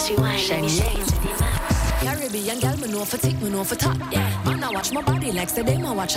Caribbean girl, me know for tick, me know for top. Yeah, man, I watch my body like say they ma watch